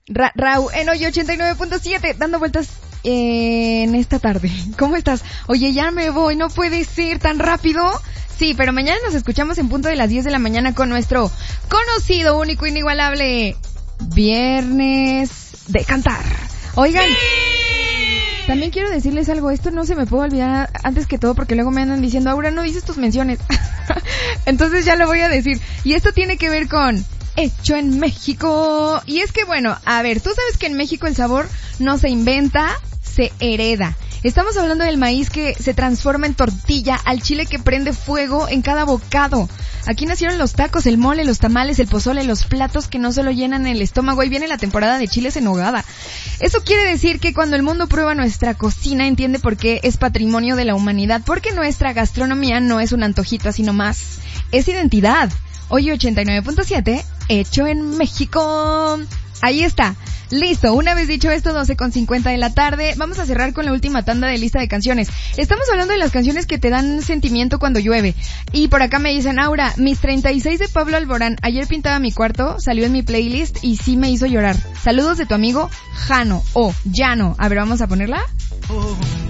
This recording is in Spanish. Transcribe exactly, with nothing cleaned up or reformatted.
Ra- Rau en Hoy ochenta y nueve punto siete, dando vueltas eh, en esta tarde. ¿Cómo estás? Oye, ya me voy, no puede ser tan rápido. Sí, pero mañana nos escuchamos en punto de las diez de la mañana con nuestro conocido, único, inigualable Viernes de Cantar. Oigan, también quiero decirles algo, esto no se me puede olvidar antes que todo porque luego me andan diciendo, Aura, no dices tus menciones. Entonces ya lo voy a decir. Y esto tiene que ver con hecho en México. Y es que bueno, a ver, tú sabes que en México el sabor no se inventa, se hereda. Estamos hablando del maíz que se transforma en tortilla, al chile que prende fuego en cada bocado. Aquí nacieron los tacos, el mole, los tamales, el pozole, los platos que no solo llenan el estómago. Ahí viene la temporada de chiles en nogada. Eso quiere decir que cuando el mundo prueba nuestra cocina, entiende por qué es patrimonio de la humanidad. Porque nuestra gastronomía no es un antojito así nomás. Es identidad. Hoy ochenta y nueve punto siete, hecho en México. Ahí está. Listo, una vez dicho esto, doce con cincuenta de la tarde, vamos a cerrar con la última tanda de lista de canciones. Estamos hablando de las canciones que te dan sentimiento cuando llueve. Y por acá me dicen, Aura, mis treinta y seis de Pablo Alborán, ayer pintaba mi cuarto, salió en mi playlist y sí me hizo llorar. Saludos de tu amigo Jano, o Llano. A ver, vamos a ponerla.